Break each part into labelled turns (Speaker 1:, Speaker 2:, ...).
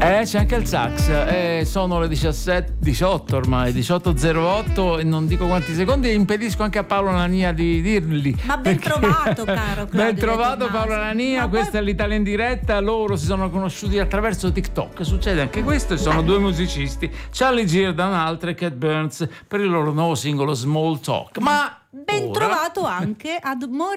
Speaker 1: C'è anche il sax. Sono le 18 ormai, 18:08 e non dico quanti secondi, e impedisco anche a Paolo Nania di dirli.
Speaker 2: Ma ben trovato, caro Claudio.
Speaker 1: Ben trovato Paolo Nania, questa è l'Italia in diretta. Loro si sono conosciuti attraverso TikTok, succede anche questo, e sono due musicisti, Charlie Giordano e Cat Burns, per il loro nuovo singolo Small Talk. Ma
Speaker 2: ben trovato anche a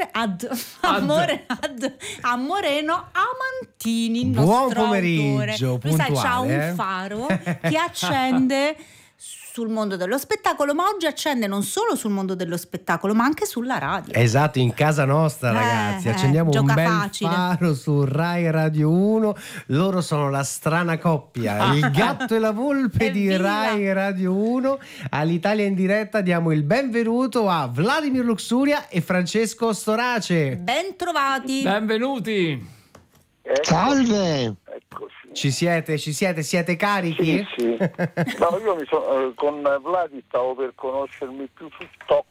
Speaker 2: Moreno Amantini, il
Speaker 3: buon
Speaker 2: nostro
Speaker 3: pomeriggio,
Speaker 2: autore. Lui c'ha un faro che accende sul mondo dello spettacolo, ma oggi accende non solo sul mondo dello spettacolo, ma anche sulla radio.
Speaker 3: Esatto, in casa nostra, ragazzi, accendiamo un bel facile faro su Rai Radio 1. Loro sono la strana coppia, il gatto e la volpe di Rai Radio 1. All'Italia in diretta diamo il benvenuto a Vladimir Luxuria e Francesco Storace.
Speaker 2: Ben trovati.
Speaker 1: Benvenuti.
Speaker 4: Salve.
Speaker 3: Ci siete carichi?
Speaker 4: Sì. No, io con Vladi stavo per conoscermi più su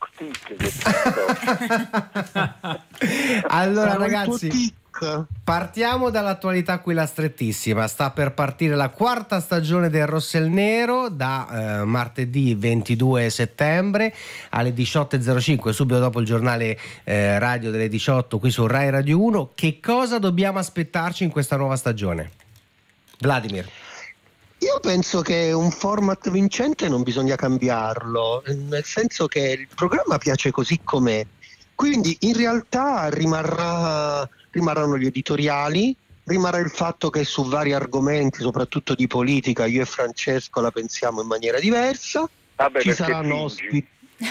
Speaker 4: TikTok.
Speaker 3: Allora ragazzi, partiamo dall'attualità, quella strettissima. Sta per partire la quarta stagione del Rossel Nero da martedì 22 settembre alle 18:05, subito dopo il giornale radio delle 18 qui su Rai Radio 1. Che cosa dobbiamo aspettarci in questa nuova stagione? Vladimir.
Speaker 4: Io penso che un format vincente non bisogna cambiarlo, nel senso che il programma piace così com'è, quindi in realtà rimarranno gli editoriali, rimarrà il fatto che su vari argomenti, soprattutto di politica, io e Francesco la pensiamo in maniera diversa. Ci saranno ospiti.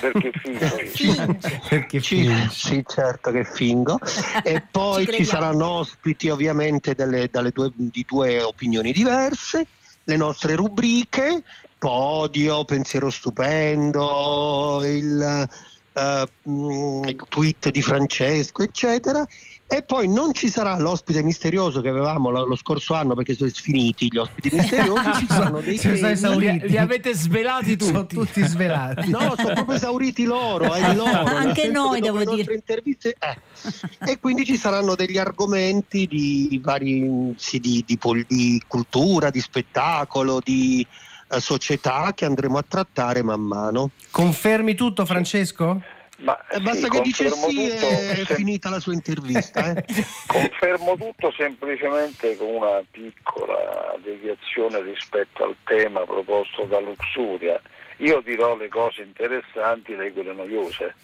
Speaker 3: Perché fingi?
Speaker 4: Sì, certo che fingo. E poi ci saranno ospiti ovviamente di due opinioni diverse, le nostre rubriche, podio, pensiero stupendo, il tweet di Francesco, eccetera. E poi non ci sarà l'ospite misterioso che avevamo lo scorso anno, perché sono sfiniti gli ospiti misteriosi. Ci saranno dei
Speaker 1: li avete svelati tutti.
Speaker 3: Sono tutti svelati.
Speaker 4: No, sono proprio esauriti loro.
Speaker 2: Anche noi, devo dire.
Speaker 4: Interviste, E quindi ci saranno degli argomenti di vari di cultura, di spettacolo, di società che andremo a trattare man mano.
Speaker 3: Confermi tutto, Francesco?
Speaker 4: Ma basta che dice sì e è finita la sua intervista.
Speaker 5: Confermo tutto, semplicemente con una piccola deviazione rispetto al tema proposto da Luxuria. Io dirò le cose interessanti, lei quelle noiose.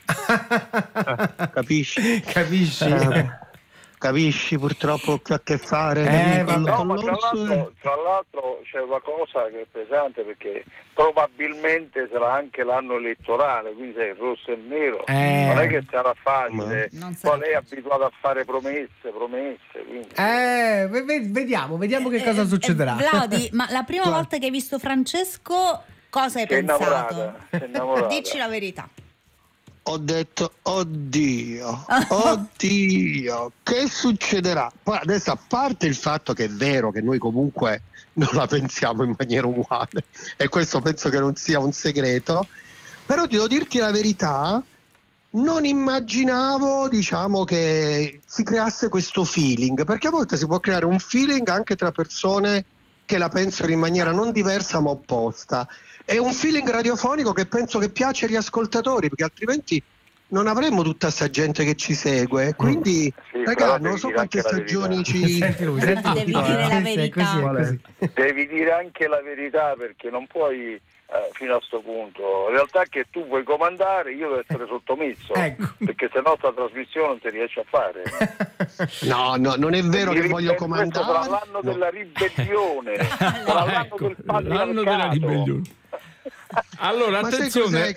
Speaker 4: Capisci? Capisci, purtroppo che ha a che fare
Speaker 5: tra l'altro c'è una cosa che è pesante, perché probabilmente sarà anche l'anno elettorale, quindi sei il rosso e il nero, non è che sarà facile, poi lei è abituata a fare promesse quindi...
Speaker 3: vediamo che cosa succederà.
Speaker 2: Vladi, ma la prima volta che hai visto Francesco cosa hai pensato? Dici la verità.
Speaker 4: Ho detto oddio, che succederà? Poi adesso, a parte il fatto che è vero che noi comunque non la pensiamo in maniera uguale, e questo penso che non sia un segreto, però devo dirti la verità, non immaginavo, che si creasse questo feeling, perché a volte si può creare un feeling anche tra persone che la pensano in maniera non diversa ma opposta. È un feeling radiofonico che penso che piace agli ascoltatori, perché altrimenti non avremmo tutta sta gente che ci segue. Quindi non so quante stagioni ci...
Speaker 2: Devi dire la verità.
Speaker 5: Devi dire anche la verità, perché non puoi fino a sto punto. In realtà che tu vuoi comandare, io devo essere sottomesso, perché se no sta trasmissione non si riesce a fare.
Speaker 4: No, non è vero che voglio comandare.
Speaker 5: Tra l'anno della ribellione, l'anno della ribellione.
Speaker 1: Allora, attenzione,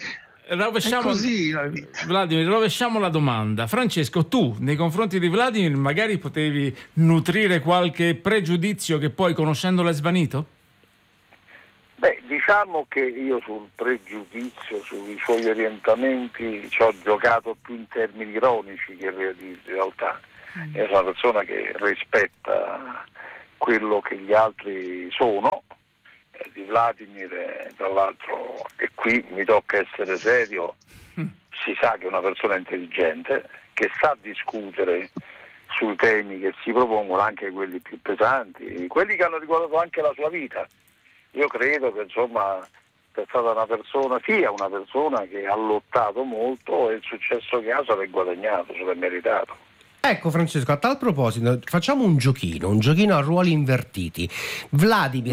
Speaker 1: rovesciamo la domanda. Francesco, tu nei confronti di Vladimir magari potevi nutrire qualche pregiudizio che poi conoscendolo è svanito?
Speaker 5: Beh, diciamo che io sul pregiudizio, sui suoi orientamenti ci ho giocato più in termini ironici che in realtà. Io sono una persona che rispetta quello che gli altri sono. Di Vladimir, tra l'altro, e qui mi tocca essere serio, si sa che è una persona intelligente, che sa discutere sui temi che si propongono, anche quelli più pesanti, quelli che hanno riguardato anche la sua vita. Io credo che insomma è stata una persona che ha lottato molto, e il successo che ha se l'è guadagnato, se l'è meritato.
Speaker 3: Ecco Francesco, a tal proposito facciamo un giochino a ruoli invertiti. Vladimir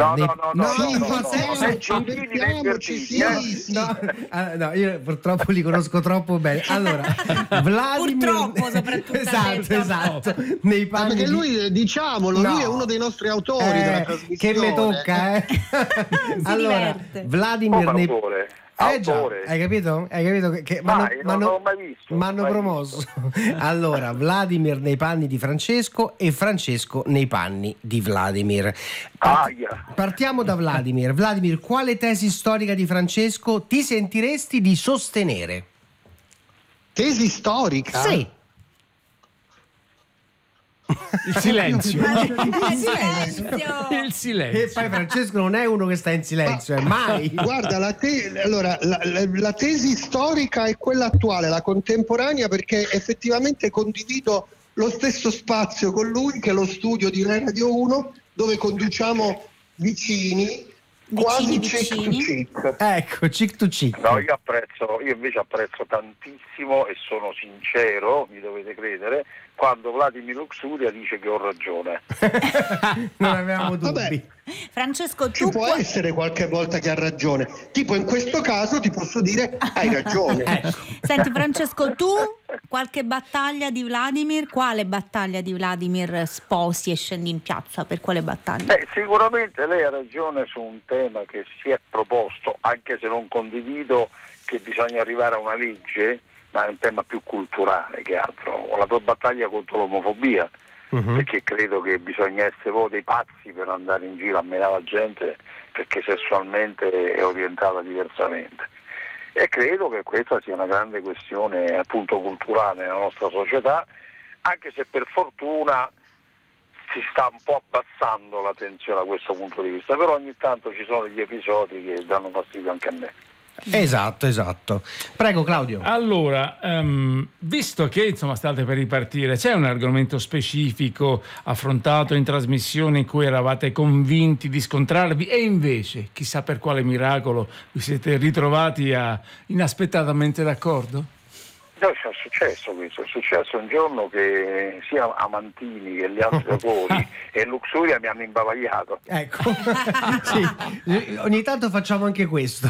Speaker 3: no, io purtroppo li conosco troppo bene. Allora, Vladimir
Speaker 2: purtroppo soprattutto
Speaker 3: esatto, nei panni
Speaker 4: perché lui, diciamolo, lui è uno dei nostri autori della trasmissione.
Speaker 3: Che me tocca, allora, Vladimir nei già, hai capito che
Speaker 5: non l'ho mai visto.
Speaker 3: M'hanno promosso. Allora, Vladimir nei panni di Francesco e Francesco nei panni di Vladimir. Partiamo da Vladimir. Vladimir, quale tesi storica di Francesco ti sentiresti di sostenere?
Speaker 4: Tesi storica?
Speaker 3: Sì.
Speaker 1: Il silenzio.
Speaker 2: Il silenzio.
Speaker 3: E poi Francesco non è uno che sta in silenzio, mai.
Speaker 4: Guarda, la tesi storica è quella attuale, la contemporanea, perché effettivamente condivido lo stesso spazio con lui, che è lo studio di Rai Radio 1, dove conduciamo vicini. Quasi cheek to cheek.
Speaker 3: Ecco, cheek to cheek.
Speaker 5: No, io invece apprezzo tantissimo, e sono sincero, mi dovete credere, quando Vladimir Luxuria dice che ho ragione.
Speaker 3: Non avevamo dubbi.
Speaker 4: Vabbè,
Speaker 2: Francesco,
Speaker 4: ci può essere qualche volta che ha ragione, tipo in questo caso ti posso dire hai ragione.
Speaker 2: Senti Francesco, tu qualche battaglia di Vladimir, quale battaglia di Vladimir sposi e scendi in piazza? Per quale battaglia?
Speaker 5: Sicuramente lei ha ragione su un tema che si è proposto, anche se non condivido che bisogna arrivare a una legge, ma è un tema più culturale che altro. La tua battaglia contro l'omofobia, perché credo che bisogna essere dei pazzi per andare in giro a menare la gente perché sessualmente è orientata diversamente. E credo che questa sia una grande questione appunto culturale nella nostra società, anche se per fortuna si sta un po' abbassando la tensione da questo punto di vista, però ogni tanto ci sono degli episodi che danno fastidio anche a me.
Speaker 3: Esatto. Prego Claudio.
Speaker 1: Allora, visto che insomma state per ripartire, c'è un argomento specifico affrontato in trasmissione in cui eravate convinti di scontrarvi e invece, chissà per quale miracolo, vi siete ritrovati inaspettatamente d'accordo?
Speaker 5: No, è successo questo, è successo un giorno che sia Amantini che gli altri autori e Luxuria mi hanno imbavagliato.
Speaker 3: Ecco, sì, ogni tanto facciamo anche questo.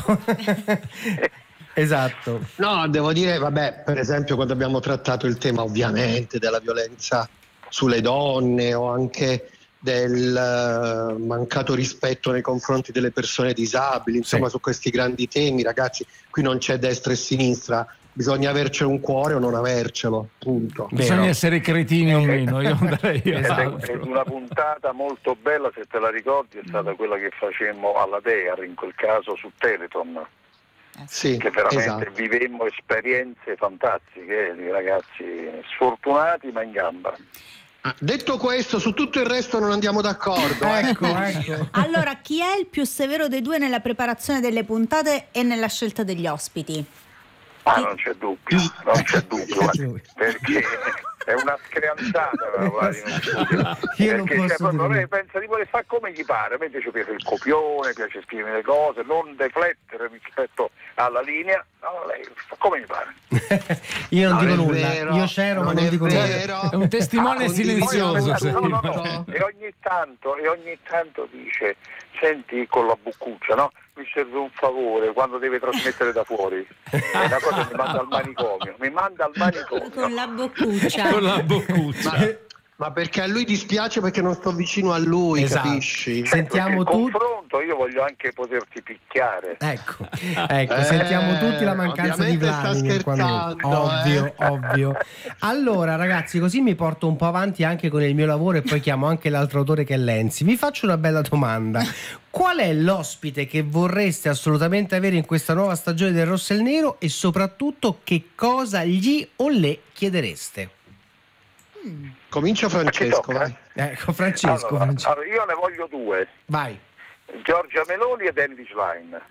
Speaker 3: Esatto.
Speaker 4: No, devo dire, vabbè, per esempio quando abbiamo trattato il tema ovviamente della violenza sulle donne o anche del mancato rispetto nei confronti delle persone disabili, insomma su questi grandi temi, ragazzi, qui non c'è destra e sinistra. Bisogna avercelo un cuore o non avercelo, punto.
Speaker 1: Bisogna essere cretini o meno, io andrei
Speaker 5: È una puntata molto bella, se te la ricordi, è stata quella che facemmo alla DEAR, in quel caso su Teleton.
Speaker 4: Sì,
Speaker 5: che veramente vivemmo esperienze fantastiche di ragazzi sfortunati ma in gamba.
Speaker 4: Detto questo, su tutto il resto non andiamo d'accordo.
Speaker 3: Ecco.
Speaker 2: Allora, chi è il più severo dei due nella preparazione delle puntate e nella scelta degli ospiti?
Speaker 5: Non c'è dubbio, perché è una screanzata.
Speaker 3: Io non posso
Speaker 5: lei pensa di voler fare come gli pare, a me piace il copione, piace scrivere le cose, non deflettere rispetto alla linea. No, lei fa come gli pare.
Speaker 3: Io non dico nulla,
Speaker 4: vero,
Speaker 3: io c'ero ma non dico nulla.
Speaker 1: È un testimone silenzioso.
Speaker 5: No. E ogni tanto dice, senti, con la boccuccia, no? Mi serve un favore quando deve trasmettere da fuori. È una cosa che mi manda al manicomio.
Speaker 2: Con la boccuccia.
Speaker 1: Con la boccuccia.
Speaker 4: Ma perché a lui dispiace perché non sto vicino a lui, capisci?
Speaker 3: Sentiamo tutti.
Speaker 5: Confronto, io voglio anche poterti picchiare.
Speaker 3: Ecco, sentiamo tutti la mancanza di Vladimir. Ovvio. Allora ragazzi, così mi porto un po' avanti anche con il mio lavoro e poi chiamo anche l'altro autore che è Lenzi. Vi faccio una bella domanda. Qual è l'ospite che vorreste assolutamente avere in questa nuova stagione del Rosso e il Nero e soprattutto che cosa gli o le chiedereste?
Speaker 4: Comincia Francesco, vai.
Speaker 3: Ecco, Francesco.
Speaker 5: Allora, io ne voglio due.
Speaker 3: Vai.
Speaker 5: Giorgia Meloni e Dennis Line.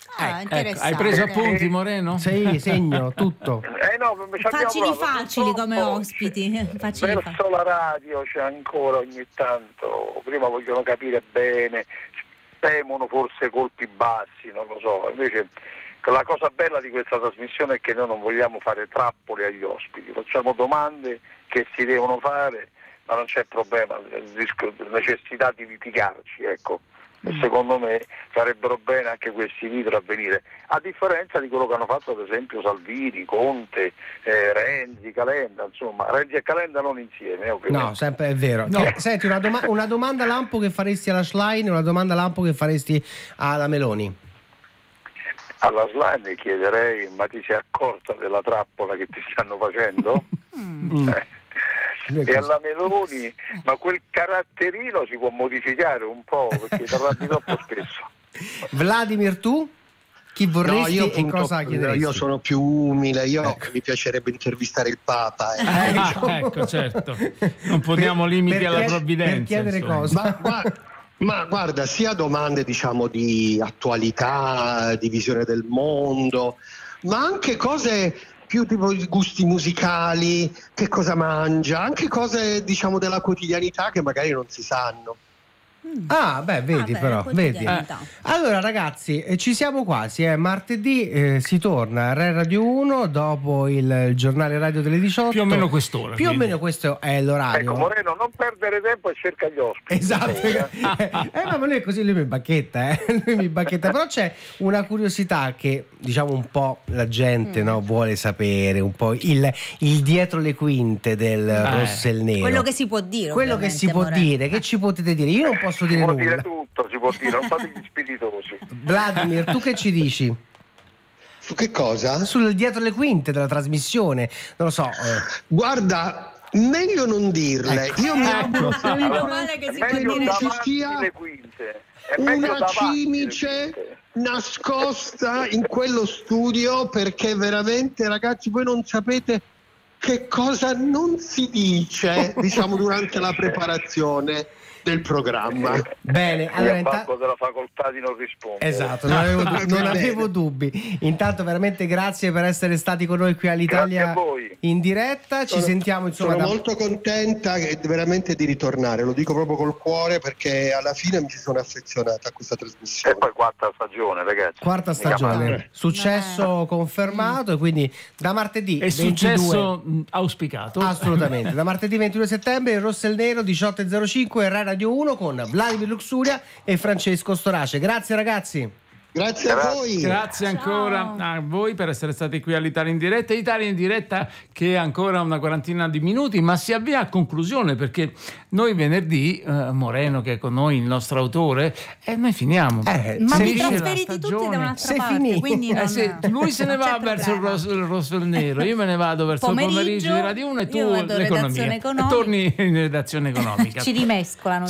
Speaker 2: Interessante.
Speaker 1: Hai preso appunti, Moreno?
Speaker 3: Sì, segno tutto.
Speaker 5: No,
Speaker 2: facili come ospiti.
Speaker 5: Verso la radio c'è ancora ogni tanto, prima vogliono capire bene, temono forse colpi bassi, non lo so. Invece la cosa bella di questa trasmissione è che noi non vogliamo fare trappole agli ospiti, facciamo domande che si devono fare, ma non c'è problema, necessità di litigarci, ecco. E secondo me farebbero bene anche questi video a venire, a differenza di quello che hanno fatto ad esempio Salvini, Conte, Renzi, Calenda, insomma Renzi e Calenda non insieme, ovviamente.
Speaker 3: No, sempre è vero. No. Senti, una domanda lampo che faresti alla Schlein e una domanda lampo che faresti alla Meloni.
Speaker 5: Alla Schlein chiederei: ma ti sei accorta della trappola che ti stanno facendo? E alla Meloni, ma quel caratterino si può modificare un po', perché ti arrabbi troppo spesso.
Speaker 3: Vladimir, tu? Chi vorresti e cosa chiederesti?
Speaker 4: Io sono più umile, mi piacerebbe intervistare il Papa.
Speaker 1: Ecco, certo. Non poniamo limiti alla provvidenza.
Speaker 3: Per chiedere cosa?
Speaker 4: Ma guarda, sia domande diciamo di attualità, di visione del mondo, ma anche cose più tipo gusti musicali, che cosa mangia, anche cose diciamo della quotidianità che magari non si sanno.
Speaker 3: Vedi. Allora ragazzi, ci siamo quasi, martedì si torna a Rai Radio 1 dopo il giornale radio delle 18.
Speaker 1: Più o meno quest'ora.
Speaker 3: Più o meno questo è l'orario.
Speaker 5: Ecco, Moreno, non perdere tempo e cerca gli ospiti.
Speaker 3: Esatto. Ma lui è così, lui mi bacchetta. Però c'è una curiosità che diciamo un po' la gente vuole sapere, un po' il dietro le quinte del Rosso e il Nero.
Speaker 2: Quello che si può dire.
Speaker 3: Quello che si può dire, che ci potete dire? Io non posso dire nulla.
Speaker 5: Dire tutto, si può dire, non fate gli spiritosi.
Speaker 3: Vladimir, tu che ci dici?
Speaker 4: Su che cosa?
Speaker 3: Sul dietro le quinte della trasmissione, non lo so.
Speaker 4: Guarda, meglio non dirle. Io mi auguro
Speaker 5: che
Speaker 4: ci sia una cimice nascosta in quello studio, perché veramente ragazzi voi non sapete che cosa non si dice diciamo durante la preparazione del programma.
Speaker 3: Bene, allora
Speaker 5: della facoltà di non rispondere.
Speaker 3: Esatto, non avevo dubbi. Intanto veramente grazie per essere stati con noi qui all'Italia in diretta. Ci sentiamo insomma.
Speaker 4: Sono molto contenta veramente di ritornare, lo dico proprio col cuore, perché alla fine mi sono affezionata a questa trasmissione.
Speaker 5: E poi quarta stagione, ragazzi.
Speaker 3: Quarta stagione, successo confermato, e quindi da martedì
Speaker 1: è successo auspicato.
Speaker 3: Assolutamente. Da martedì 22 settembre il Rosso e il Nero 18:05 Rai Radio 1 con Vladimir Luxuria e Francesco Storace. Grazie ragazzi.
Speaker 4: Grazie a voi.
Speaker 1: Grazie ancora a voi per essere stati qui all'Italia in diretta. Italia in diretta che ha ancora una quarantina di minuti, ma si avvia a conclusione, perché noi venerdì, Moreno che è con noi, il nostro autore, noi finiamo.
Speaker 2: Ma vi trasferiti tutti da un'altra parte, quindi
Speaker 1: lui se ne va verso il Rosso e il Nero, io me ne vado verso il pomeriggio di Radio 1 e tu l'economia. Torni in redazione economica.
Speaker 2: Ci rimescolano.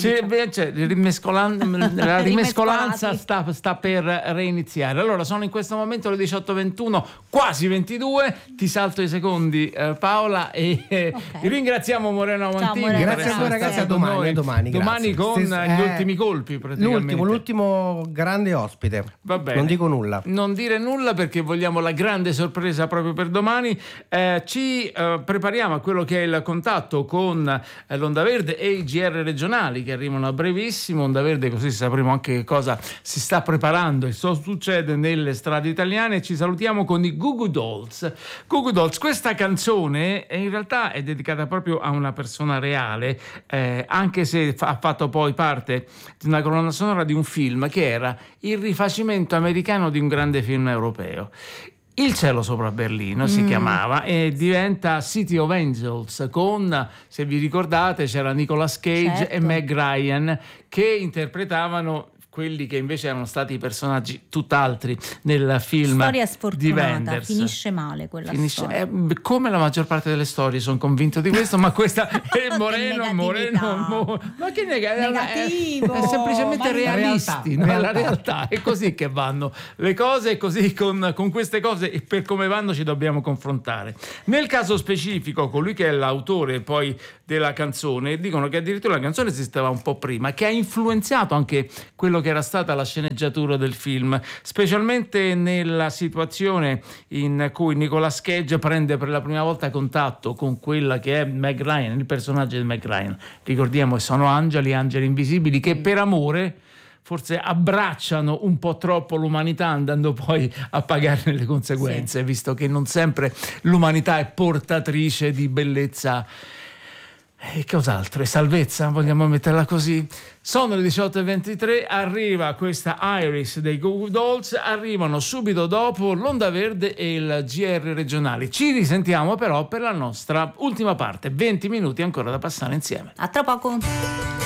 Speaker 1: La rimescolanza sta per reiniziare. Allora sono in questo momento le 18:21, quasi 22. Ti salto i secondi, Paola, e ringraziamo Moreno Amantini.
Speaker 3: Grazie a voi ragazzi, a domani
Speaker 1: con gli ultimi colpi, praticamente
Speaker 3: l'ultimo grande ospite.
Speaker 1: Va bene.
Speaker 3: Non dico nulla,
Speaker 1: non dire nulla, perché vogliamo la grande sorpresa proprio per domani. Ci prepariamo a quello che è il contatto con l'Onda Verde e i GR regionali che arrivano a brevissimo. Onda Verde, così sapremo anche che cosa si sta preparando e succede nelle strade italiane. Ci salutiamo con i Goo Goo Dolls. Goo Goo Dolls, questa canzone in realtà è dedicata proprio a una persona reale, anche se ha fatto poi parte di una colonna sonora di un film che era il rifacimento americano di un grande film europeo. Il cielo sopra Berlino si chiamava, e diventa City of Angels con, se vi ricordate, c'era Nicolas Cage e Meg Ryan che interpretavano quelli che invece erano stati i personaggi tutt'altri nel film.
Speaker 2: Storia sfortunata,
Speaker 1: di Wenders.
Speaker 2: Finisce male quella storia.
Speaker 1: Come la maggior parte delle storie, sono convinto di questo, ma questa è Moreno, ma che negativo, è semplicemente realisti, la realtà è così che vanno le cose, e così con queste cose e per come vanno ci dobbiamo confrontare. Nel caso specifico, colui che è l'autore poi della canzone, dicono che addirittura la canzone esisteva un po' prima, che ha influenzato anche quello che che era stata la sceneggiatura del film, specialmente nella situazione in cui Nicolas Cage prende per la prima volta contatto con quella che è Meg Ryan, il personaggio di Meg Ryan. Ricordiamo che sono angeli invisibili che per amore forse abbracciano un po' troppo l'umanità, andando poi a pagarne le conseguenze, visto che non sempre l'umanità è portatrice di bellezza e cos'altro, e salvezza, vogliamo metterla così. Sono le 18:23, arriva questa Iris dei Goo Goo Dolls, arrivano subito dopo l'Onda Verde e il GR regionali. Ci risentiamo però per la nostra ultima parte, 20 minuti ancora da passare insieme.
Speaker 2: A tra poco.